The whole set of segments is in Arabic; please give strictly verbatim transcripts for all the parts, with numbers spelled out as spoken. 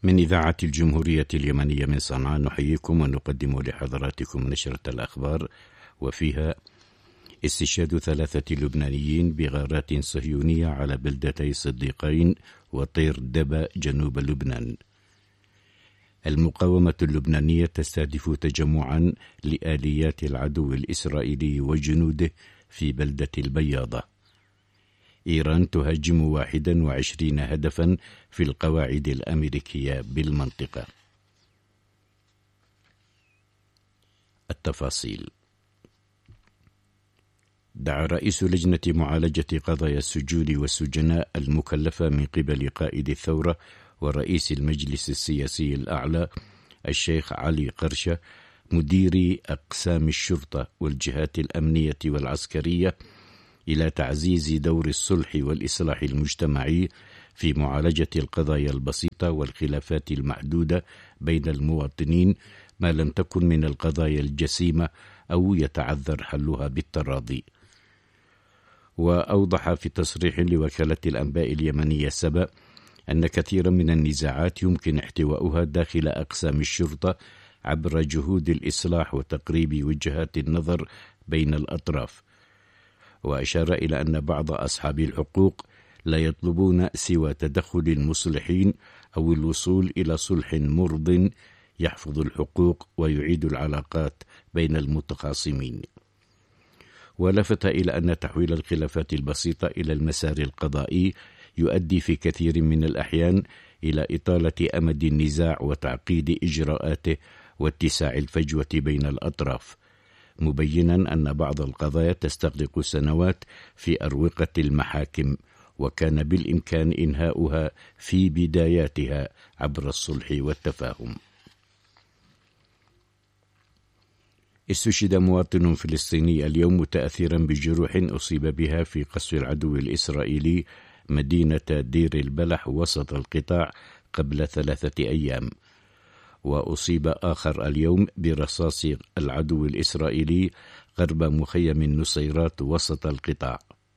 من إذاعة الجمهورية اليمنية من صنعاء نحييكم ونقدم لحضراتكم نشرة الأخبار، وفيها استشهاد ثلاثة لبنانيين بغارات صهيونية على بلدتي صديقين وطير دبا جنوب لبنان. المقاومة اللبنانية تستهدف تجمعا لآليات العدو الإسرائيلي وجنوده في بلدة البياضة. إيران تهاجم واحدا وعشرين هدفا في القواعد الأمريكية بالمنطقة. التفاصيل. دعا رئيس لجنة معالجة قضايا السجون والسجناء المكلفة من قبل قائد الثورة ورئيس المجلس السياسي الأعلى الشيخ علي قرشة مديري أقسام الشرطة والجهات الأمنية والعسكرية إلى تعزيز دور الصلح والإصلاح المجتمعي في معالجة القضايا البسيطة والخلافات المحدودة بين المواطنين، ما لم تكن من القضايا الجسيمة أو يتعذر حلها بالتراضي. وأوضح في تصريح لوكالة الأنباء اليمنية سبأ أن كثيرا من النزاعات يمكن احتواؤها داخل أقسام الشرطة عبر جهود الإصلاح وتقريب وجهات النظر بين الأطراف. وأشار إلى أن بعض أصحاب الحقوق لا يطلبون سوى تدخل المصلحين أو الوصول إلى صلح مرض يحفظ الحقوق ويعيد العلاقات بين المتخاصمين. ولفت إلى أن تحويل الخلافات البسيطة إلى المسار القضائي يؤدي في كثير من الأحيان إلى إطالة أمد النزاع وتعقيد إجراءاته واتساع الفجوة بين الأطراف، مبينا أن بعض القضايا تستغرق سنوات في أروقة المحاكم، وكان بالإمكان إنهاؤها في بداياتها عبر الصلح والتفاهم. استشهد مواطن فلسطيني اليوم متأثرا بجروح أصيب بها في قصف العدو الإسرائيلي مدينة دير البلح وسط القطاع قبل ثلاثة أيام. وأصيب آخر اليوم برصاص العدو الإسرائيلي غرب مخيم النصيرات وسط القطاع.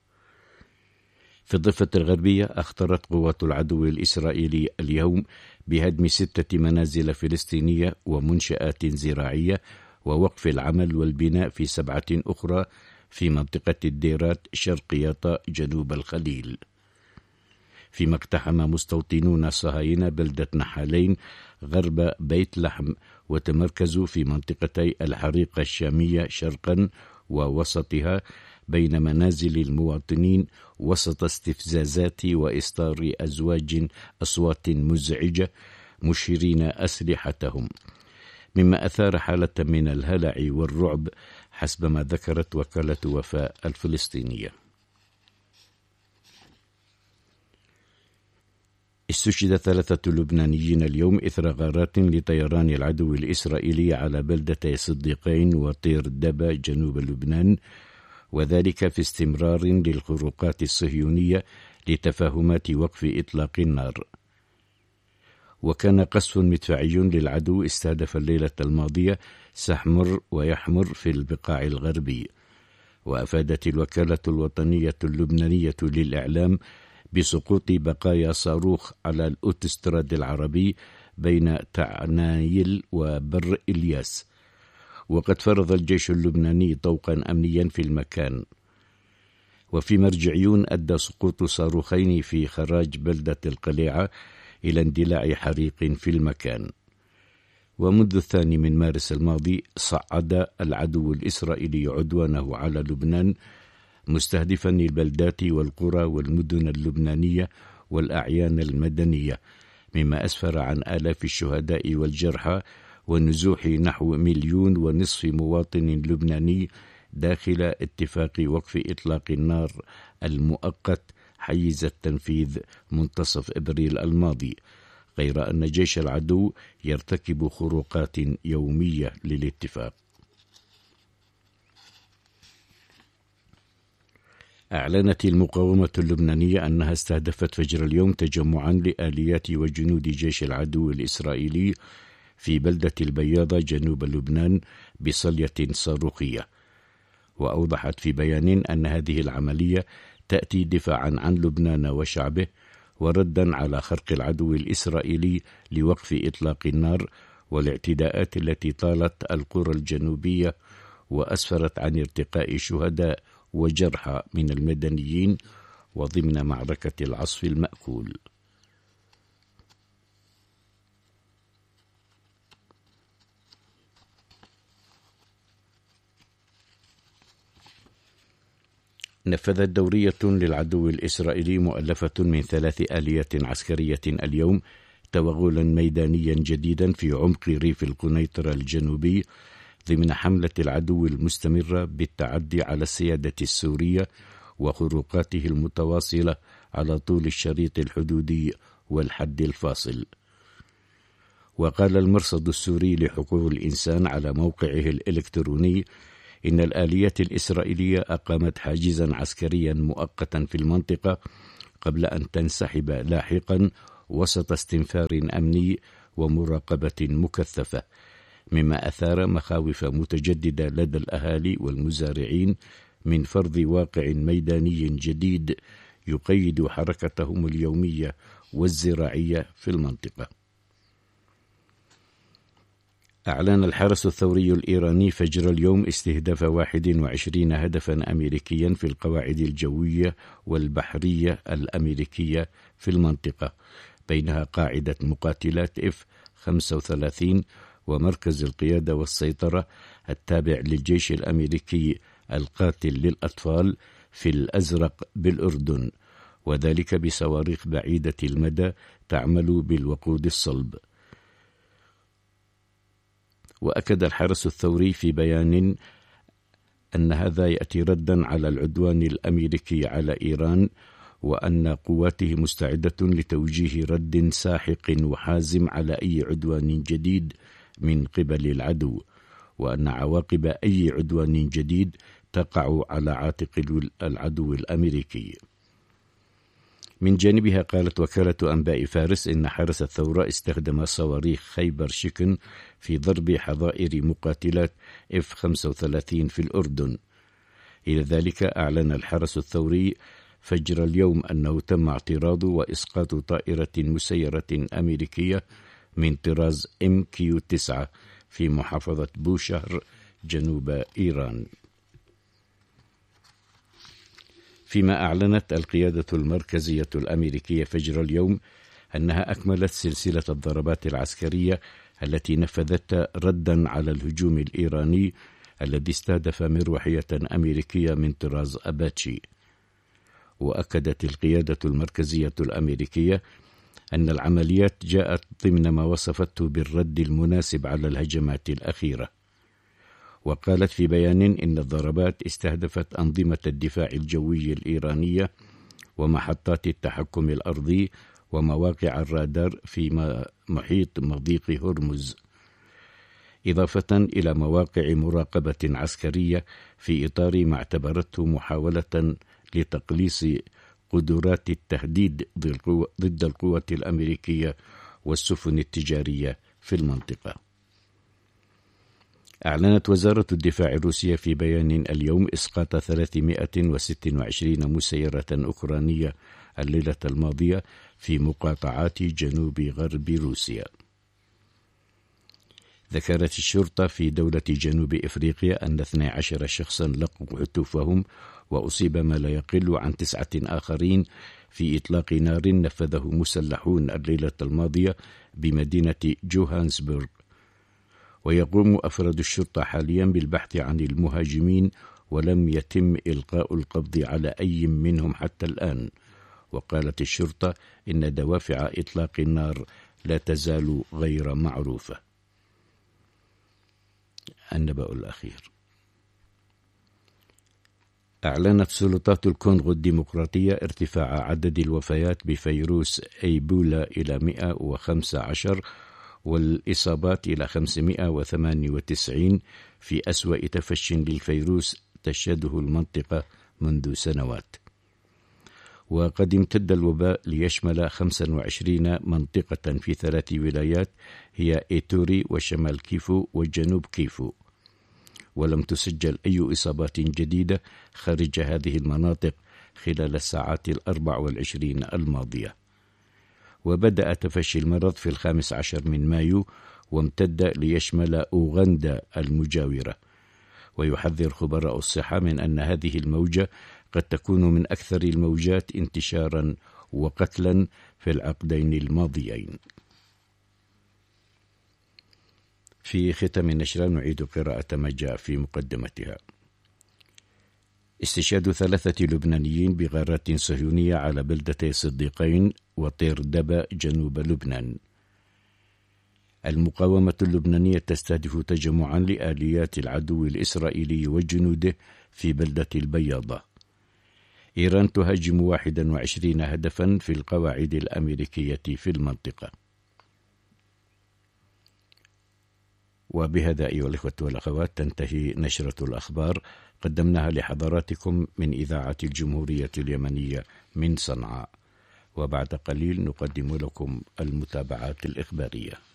في الضفة الغربية أخطرت قوات العدو الإسرائيلي اليوم بهدم ستة منازل فلسطينية ومنشآت زراعية ووقف العمل والبناء في سبعة أخرى في منطقة الديرات شرق يطا جنوب الخليل، فيما اقتحم مستوطنون صهاينة بلدة نحالين غرب بيت لحم وتمركزوا في منطقتي الحريقة الشامية شرقا ووسطها بين منازل المواطنين وسط استفزازات وإصدار أزواج أصوات مزعجة مشيرين أسلحتهم، مما أثار حالة من الهلع والرعب حسب ما ذكرت وكالة وفاء الفلسطينية. استشهد ثلاثة لبنانيين اليوم إثر غارات لطيران العدو الإسرائيلي على بلدتي صديقين وطير دبا جنوب لبنان، وذلك في استمرار للخروقات الصهيونية لتفاهمات وقف إطلاق النار. وكان قصف مدفعي للعدو استهدف الليلة الماضية سحمر ويحمر في البقاع الغربي. وأفادت الوكالة الوطنية اللبنانية للإعلام بسقوط بقايا صاروخ على الأوتستراد العربي بين تعنايل وبر إلياس، وقد فرض الجيش اللبناني طوقا أمنيا في المكان. وفي مرجعيون أدى سقوط صاروخين في خراج بلدة القليعة إلى اندلاع حريق في المكان. ومنذ الثاني من مارس الماضي صعد العدو الإسرائيلي عدوانه على لبنان مستهدفا البلدات والقرى والمدن اللبنانية والأعيان المدنية، مما أسفر عن آلاف الشهداء والجرحى ونزوح نحو مليون ونصف مواطن لبناني داخل اتفاق وقف إطلاق النار المؤقت حيز التنفيذ منتصف إبريل الماضي، غير أن جيش العدو يرتكب خروقات يومية للاتفاق. أعلنت المقاومة اللبنانية أنها استهدفت فجر اليوم تجمعا لآليات وجنود جيش العدو الإسرائيلي في بلدة البياضة جنوب لبنان بصلية صاروخية. وأوضحت في بيان أن هذه العملية تأتي دفاعا عن لبنان وشعبه، وردا على خرق العدو الإسرائيلي لوقف إطلاق النار والاعتداءات التي طالت القرى الجنوبية وأسفرت عن ارتقاء شهداء وجرحى من المدنيين وضمن معركة العصف المأكول. نفذت دورية للعدو الإسرائيلي مؤلفة من ثلاث آليات عسكرية اليوم توغلا ميدانيا جديدا في عمق ريف القنيطرة الجنوبي ضمن حملة العدو المستمرة بالتعدي على السيادة السورية وخروقاته المتواصلة على طول الشريط الحدودي والحد الفاصل. وقال المرصد السوري لحقوق الإنسان على موقعه الإلكتروني إن الآليات الإسرائيلية أقامت حاجزا عسكريا مؤقتا في المنطقة قبل أن تنسحب لاحقا وسط استنفار أمني ومراقبة مكثفة، مما أثار مخاوف متجددة لدى الأهالي والمزارعين من فرض واقع ميداني جديد يقيد حركتهم اليومية والزراعية في المنطقة. أعلن الحرس الثوري الإيراني فجر اليوم استهداف واحد وعشرين هدفا أمريكيا في القواعد الجوية والبحرية الأمريكية في المنطقة، بينها قاعدة مقاتلات إف خمسة وثلاثين ومركز القيادة والسيطرة التابع للجيش الأمريكي القاتل للأطفال في الأزرق بالأردن، وذلك بصواريخ بعيدة المدى تعمل بالوقود الصلب. وأكد الحرس الثوري في بيان أن هذا يأتي ردا على العدوان الأمريكي على إيران، وأن قواته مستعدة لتوجيه رد ساحق وحازم على أي عدوان جديد من قبل العدو، وأن عواقب أي عدوان جديد تقع على عاتق العدو الأمريكي. من جانبها قالت وكالة أنباء فارس إن حرس الثورة استخدم صواريخ خيبر شكن في ضرب حظائر مقاتلات إف خمسة وثلاثين في الأردن. إلى ذلك أعلن الحرس الثوري فجر اليوم أنه تم اعتراض وإسقاط طائرة مسيرة أمريكية من طراز إم كيو تسعة في محافظة بوشهر جنوب إيران. فيما أعلنت القيادة المركزية الأمريكية فجر اليوم أنها أكملت سلسلة الضربات العسكرية التي نفذتها ردا على الهجوم الإيراني الذي استهدف مروحية أمريكية من طراز أباتشي. وأكدت القيادة المركزية الأمريكية أن العمليات جاءت ضمن ما وصفته بالرد المناسب على الهجمات الأخيرة. وقالت في بيان إن الضربات استهدفت أنظمة الدفاع الجوي الإيرانية ومحطات التحكم الأرضي ومواقع الرادار في محيط مضيق هرمز، إضافة إلى مواقع مراقبة عسكرية في إطار ما اعتبرته محاولة لتقليص قدرات التهديد ضد القوة الأمريكية والسفن التجارية في المنطقة. أعلنت وزارة الدفاع الروسية في بيان اليوم إسقاط ثلاثمائة وستة وعشرين مسيرة أوكرانية الليلة الماضية في مقاطعات جنوب غرب روسيا. ذكرت الشرطة في دولة جنوب إفريقيا أن اثني عشر شخصا لقوا حتوفهم وأصيب ما لا يقل عن تسعة آخرين في إطلاق نار نفذه مسلحون الليلة الماضية بمدينة جوهانسبورغ. ويقوم أفراد الشرطة حاليا بالبحث عن المهاجمين ولم يتم إلقاء القبض على أي منهم حتى الآن. وقالت الشرطة إن دوافع إطلاق النار لا تزال غير معروفة. النبأ الأخير. أعلنت سلطات الكونغو الديمقراطية ارتفاع عدد الوفيات بفيروس إيبولا إلى مئة وخمسة عشر والإصابات إلى خمسمائة وثمانية وتسعين في أسوأ تفش للفيروس تشهده المنطقة منذ سنوات. وقد امتد الوباء ليشمل خمسة وعشرين منطقة في ثلاث ولايات هي إيتوري وشمال كيفو وجنوب كيفو، ولم تسجل أي إصابات جديدة خارج هذه المناطق خلال الساعات الأربع والعشرين الماضية. وبدأ تفشي المرض في الخامس عشر من مايو وامتد ليشمل أوغندا المجاورة. ويحذر خبراء الصحة من أن هذه الموجة قد تكون من أكثر الموجات انتشارا وقتلا في العقدين الماضيين. في ختام النشرة نعيد قراءة ما جاء في مقدمتها. استشهاد ثلاثة لبنانيين بغارات صهيونية على بلدتي صديقين وطير دبا جنوب لبنان. المقاومة اللبنانية تستهدف تجمعا لآليات العدو الإسرائيلي وجنوده في بلدة البياضة. إيران تهاجم واحد وعشرين هدفا في القواعد الأمريكية في المنطقة. وبهذا أيها الإخوة والأخوات تنتهي نشرة الأخبار قدمناها لحضراتكم من إذاعة الجمهورية اليمنية من صنعاء، وبعد قليل نقدم لكم المتابعات الإخبارية.